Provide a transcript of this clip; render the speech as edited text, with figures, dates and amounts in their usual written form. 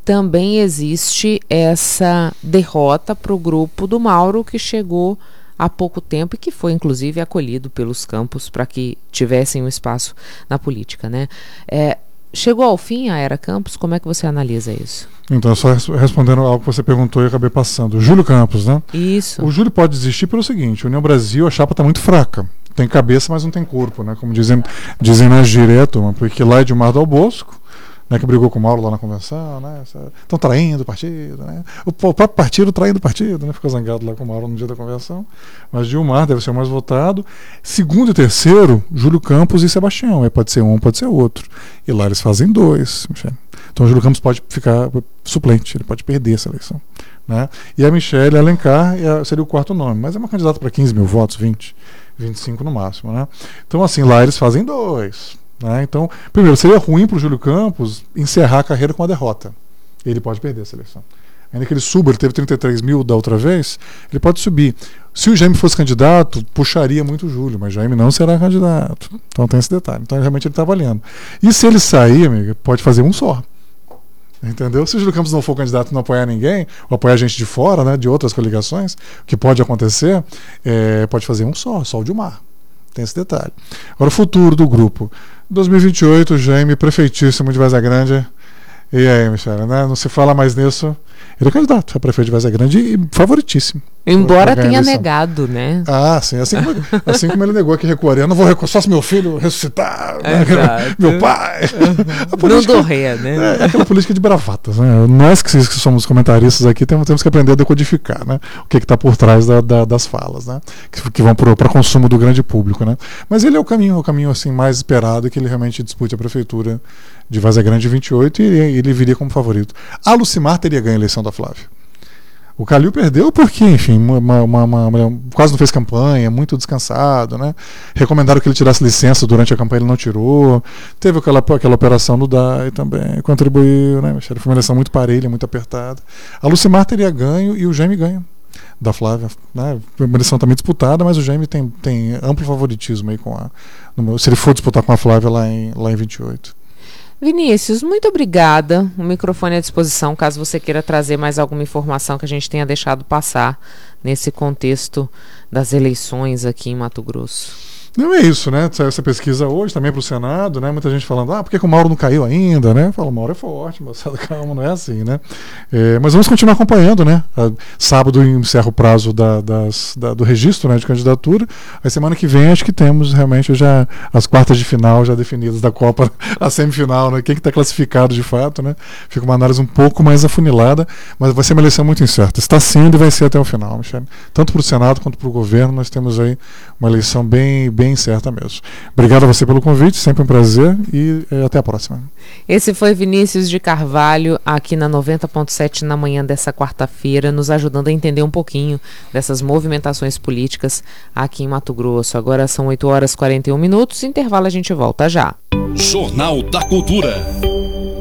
também existe essa derrota para o grupo do Mauro, que chegou há pouco tempo e que foi inclusive acolhido pelos Campos para que tivessem um espaço na política, né? Chegou ao fim a era Campos? Como é que você analisa isso? Então, só respondendo algo que você perguntou e eu acabei passando. Júlio Campos, né? Isso. O Júlio pode desistir pelo seguinte: União Brasil, a chapa está muito fraca. Tem cabeça, mas não tem corpo, né? Como dizem na gíria, turma, porque lá é Dilmar Dal Bosco, né, que brigou com o Mauro lá na convenção, né? Estão traindo o partido, né? O próprio partido traindo o partido, né? Ficou zangado lá com o Mauro no dia da convenção. Mas Dilmar deve ser o mais votado. Segundo e terceiro, Júlio Campos e Sebastião. Pode ser um, pode ser outro. E lá eles fazem 2. Então o Júlio Campos pode ficar suplente, ele pode perder essa eleição, né? E a Michele Alencar seria o quarto nome, mas é uma candidata para 15 mil votos, 20, 25 no máximo, né? Então assim, lá eles fazem 2. Né? Então, primeiro, seria ruim para o Júlio Campos encerrar a carreira com a derrota. Ele pode perder essa eleição. Ainda que ele suba, ele teve 33 mil da outra vez, ele pode subir. Se o Jaime fosse candidato, puxaria muito o Júlio, mas Jaime não será candidato. Então tem esse detalhe. Então realmente ele está valendo. E se ele sair, amiga, pode fazer um só. Entendeu? Se o Júlio Campos não for candidato e não apoiar ninguém, ou apoiar gente de fora, né, de outras coligações, o que pode acontecer, pode fazer um só o Dilmar. Tem esse detalhe. Agora, o futuro do grupo. 2028, Jaime, prefeitíssimo de Várzea Grande. E aí, Michele, né? Não se fala mais nisso. Ele é candidato a prefeito de Várzea Grande e favoritíssimo. Embora tenha negado, né? Ah, sim. Assim como ele negou que recuaria. Eu não vou recuar só se meu filho ressuscitar, né? Meu pai. Não dou ré, né? É aquela política de bravatas, né? Nós que somos comentaristas aqui temos que aprender a decodificar, né? O que está por trás das falas, né? Que vão para consumo do grande público, né? Mas ele é o caminho assim, mais esperado, que ele realmente dispute a prefeitura de Várzea Grande 28 e ele viria como favorito. A Lucimar teria ganho a eleição da Flávia. O Calil perdeu porque, enfim, quase não fez campanha, muito descansado, né? Recomendaram que ele tirasse licença durante a campanha, ele não tirou. Teve aquela operação no DAI também, contribuiu, né? Foi uma eleição muito parelha, muito apertada. A Lucimar teria ganho e o Jaime ganha da Flávia, né? Uma eleição também disputada, mas o Jaime tem amplo favoritismo aí se ele for disputar com a Flávia lá em 28. Vinícius, muito obrigada. O microfone à disposição, caso você queira trazer mais alguma informação que a gente tenha deixado passar nesse contexto das eleições aqui em Mato Grosso. Não é isso, né? Saiu essa pesquisa hoje também para o Senado, né? Muita gente falando, por que o Mauro não caiu ainda, né? Fala, o Mauro é forte, moçada, calma, não é assim, né? Mas vamos continuar acompanhando, né? Sábado encerra o prazo do registro, né, de candidatura. A semana que vem acho que temos realmente já as quartas de final já definidas da Copa, a semifinal, né? Quem que está classificado de fato, né? Fica uma análise um pouco mais afunilada, mas vai ser uma eleição muito incerta. Está sendo e vai ser até o final, Michele. Tanto para o Senado quanto para o governo, nós temos aí uma eleição bem certa mesmo. Obrigado a você pelo convite, sempre um prazer e até a próxima. Esse foi Vinícius de Carvalho, aqui na 90.7 na manhã dessa quarta-feira, nos ajudando a entender um pouquinho dessas movimentações políticas aqui em Mato Grosso. Agora são 8h41, intervalo, a gente volta já. Jornal da Cultura.